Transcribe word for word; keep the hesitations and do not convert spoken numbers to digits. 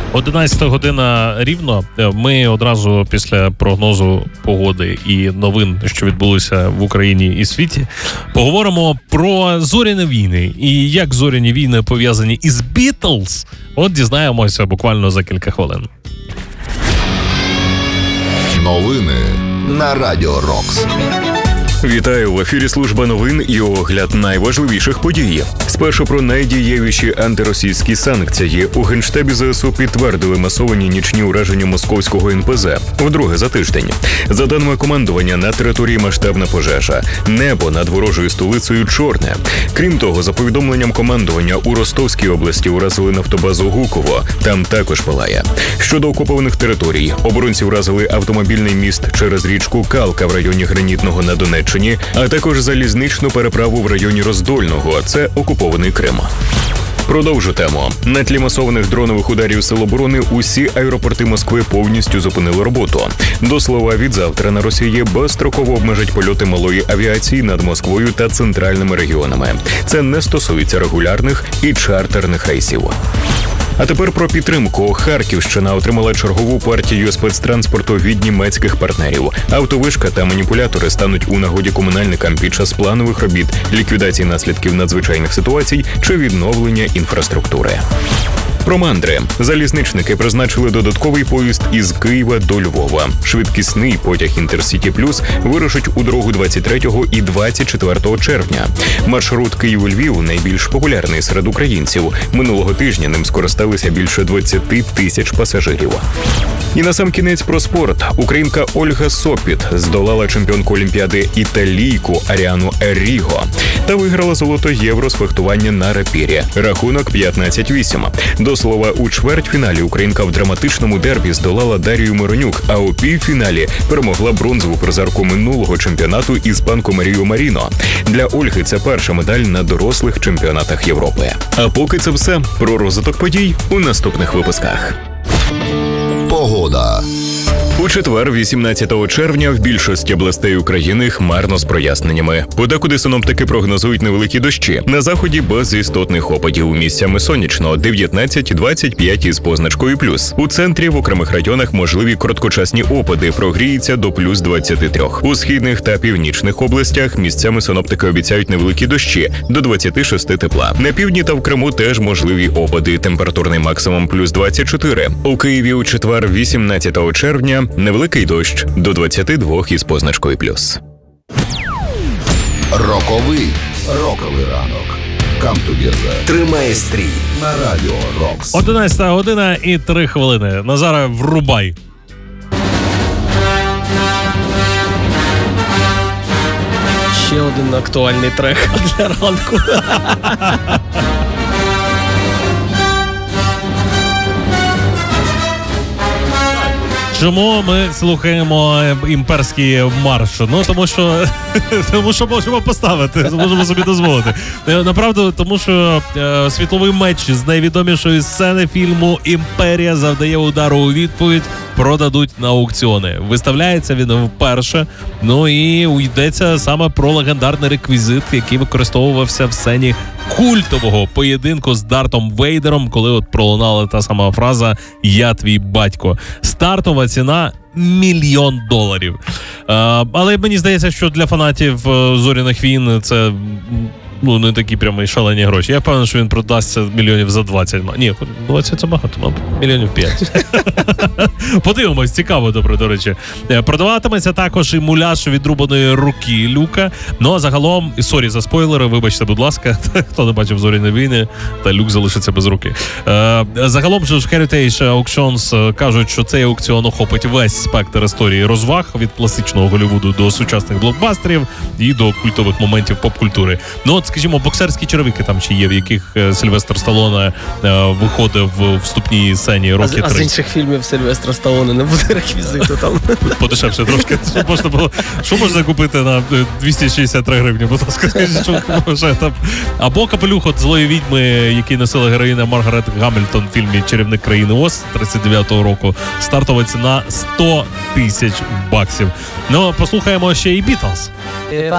одинадцята година рівно. Ми одразу після прогнозу погоди і новин, що відбулися в Україні і світі, поговоримо про зоряні війни. І як зоряні війни пов'язані із Beatles, от дізнаємося буквально за кілька хвилин. Новини на Радіо Рокс. Вітаю, в ефірі служба новин і огляд найважливіших подій. Спершу про найдієвіші антиросійські санкції. У Генштабі ЗСУ підтвердили масовані нічні ураження московського ен пе зе. Вдруге за тиждень. За даними командування, на території масштабна пожежа. Небо над ворожою столицею чорне. Крім того, за повідомленням командування, у Ростовській області уразили нафтобазу Гуково. Там також палає. Щодо окупованих територій, оборонці вразили автомобільний міст через річку Калка в районі Гранітного на Донеччині, а також залізничну переправу в районі Роздольного. Це окупований Крим. Продовжу тему. На тлі масованих дронових ударів Сил оборони усі аеропорти Москви повністю зупинили роботу. До слова, від завтра на Росії безстроково обмежать польоти малої авіації над Москвою та центральними регіонами. Це не стосується регулярних і чартерних рейсів. А тепер про підтримку. Харківщина отримала чергову партію спецтранспорту від німецьких партнерів. Автовишка та маніпулятори стануть у нагоді комунальникам під час планових робіт, ліквідації наслідків надзвичайних ситуацій чи відновлення інфраструктури. Про мандри. Залізничники призначили додатковий поїзд із Києва до Львова. Швидкісний потяг «Інтерсіті Плюс» вирушить у дорогу двадцять третього і двадцять четвертого червня. Маршрут Київ-Львів найбільш популярний серед українців. Минулого тижня ним скористалися більше двадцять тисяч пасажирів. І насамкінець про спорт. Українка Ольга Сопіт здолала чемпіонку Олімпіади італійку Аріану Ерріго та виграла золото євро з фехтування на рапірі. Рахунок п'ятнадцять вісім. До слова, у чвертьфіналі українка в драматичному дербі здолала Дарію Миронюк, а у півфіналі перемогла бронзову призерку минулого чемпіонату іспанку Марію Маріно. Для Ольги це перша медаль на дорослих чемпіонатах Європи. А поки це все. Про розвиток подій у наступних випусках. Погода. У четвер, вісімнадцятого червня, в більшості областей України хмарно з проясненнями. Подекуди синоптики прогнозують невеликі дощі. На заході без істотних опадів. Місцями сонячно – дев'ятнадцять двадцять п'ять із позначкою плюс. У центрі в окремих районах можливі короткочасні опади, прогріється до плюс двадцяти трьох. У східних та північних областях місцями синоптики обіцяють невеликі дощі – до двадцяти шести тепла. На півдні та в Криму теж можливі опади, температурний максимум плюс двадцять чотири. У Києві у четвер, вісімнадцятого червня, невеликий дощ до двадцяти двох із позначкою плюс. Роковий. Роковий ранок. Come together. Тримай стрій на Радіо Рокс. одинадцята година і три хвилини. Назаре, врубай. Ще один актуальний трек для ранку. Чому ми слухаємо імперський марш? Ну, тому що, тому що можемо поставити, можемо собі дозволити. Направду, тому що е, світловий меч з найвідомішої сцени фільму «Імперія» завдає удару у відповідь, продадуть на аукціони. Виставляється він вперше, ну і йдеться саме про легендарний реквізит, який використовувався в сцені культового поєдинку з Дартом Вейдером, коли от пролунала та сама фраза «Я твій батько». Стартова ціна – мільйон доларів. Е, але мені здається, що для фанатів «Зоряних війн» це... Ну, не такі прямо і шалені гроші. Я впевнений, що він продасться мільйонів за двадцять. Ні, двадцять це багато, мабуть. Мільйонів п'ять. Подивимось, цікаво, добре, до речі. Продаватиметься також і муляж відрубаної руки Люка. Ну, а загалом, і сорі за спойлери, вибачте, будь ласка, хто не бачив «Зоряні війни», та Люк залишиться без руки. Загалом же ж Heritage Auctions кажуть, що цей аукціон охопить весь спектр історії розваг, від класичного Голлівуду до сучасних блокбастерів і до культових моментів поп-культури. Ну, от, скажімо, боксерські черевики там ще є, в яких Сильвестр Сталлоне е, виходив в вступній сцені роки три. А, а з інших фільмів Сильвестра Сталлоне не буде реквізиту там? Подешевше трошки. Що можна було, що можна купити на двісті шістдесят три гривні? Будь ласка, скажіть, що може там. Або капелюх от злої відьми, який носила героїня Маргарет Гамільтон в фільмі «Чарівник країни Оз» тридцять дев'ятого року. Стартова ціна сто тисяч баксів. Ну, послухаємо ще і Beatles. If